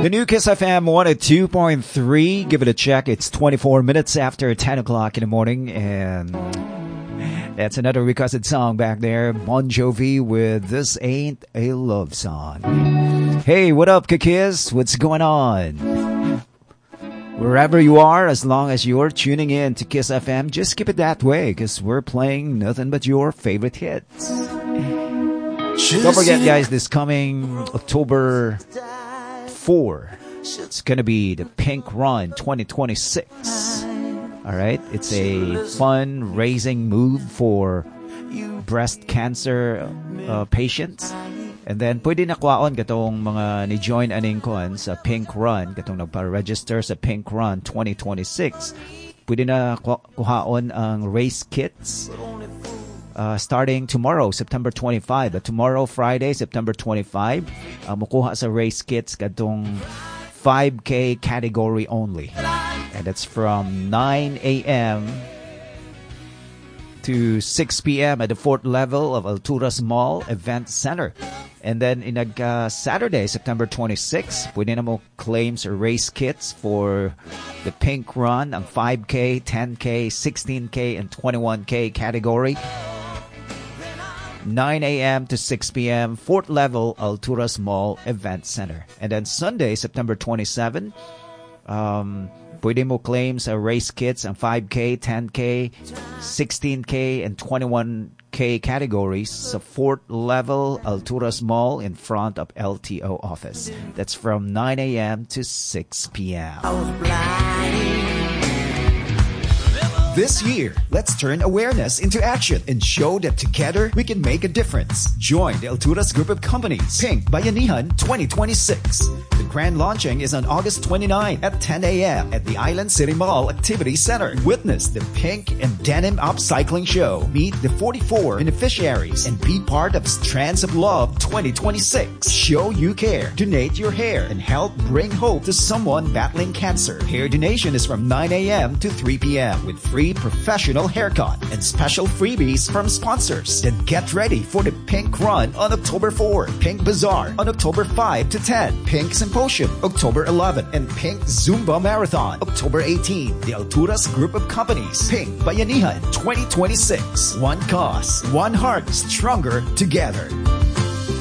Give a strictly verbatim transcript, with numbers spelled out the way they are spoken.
The new Kiss F M one oh two point three. Give it a check. It's twenty-four minutes after ten o'clock in the morning. And that's another requested song back there. Bon Jovi with This Ain't a Love Song. Hey, what up, Kikiz? What's going on? Wherever you are, as long as you're tuning in to Kiss F M, just keep it that way because we're playing nothing but your favorite hits. Don't forget, guys, this coming October fourth, it's going to be the Pink Run twenty twenty-six. All right? It's a fund-raising move for breast cancer uh, patients. And then, pwede na kuhaon katong mga ni-join aning kuhan sa Pink Run, katong nagpa-register sa Pink Run twenty twenty-six. Pwede na kuhaon ang race kits uh, starting tomorrow, September twenty-fifth. But tomorrow, Friday, September twenty-fifth, uh, mukuha sa race kits katong five K category only. And it's from nine a.m. to six p.m. at the fourth level of Alturas Mall Event Center. And then in uh, Saturday, September twenty-sixth, pwede na mo claims or race kits for the Pink Run, ang five K, ten K, sixteen K, and twenty-one K category. nine a.m. to six p.m., fourth level Alturas Mall Event Center. And then Sunday, September twenty-seventh, um, pwede mo claims a race kits ang five K, ten K, sixteen K, and twenty-one K categories sa fourth level Alturas Mall in front of L T O office. That's from nine a.m. to six p.m. This year, let's turn awareness into action and show that together we can make a difference. Join the Alturas Group of Companies Pink Bayanihan twenty twenty-six. The grand launching is on August twenty-ninth at ten a.m. at the Island City Mall Activity Center. Witness the Pink and Denim Upcycling Show. Meet the forty-four beneficiaries and be part of Strands of Love twenty twenty-six. Show you care, donate your hair, and help bring hope to someone battling cancer. Hair donation is from nine a.m. to three p.m. with free professional haircut and special freebies from sponsors. Then get ready for the Pink Run on October fourth, Pink Bazaar on October fifth to tenth, Pink Symposium October eleventh, and Pink Zumba Marathon October eighteenth. The Alturas Group of Companies Pink Bayanihan twenty twenty-six. One cause, one heart, stronger together.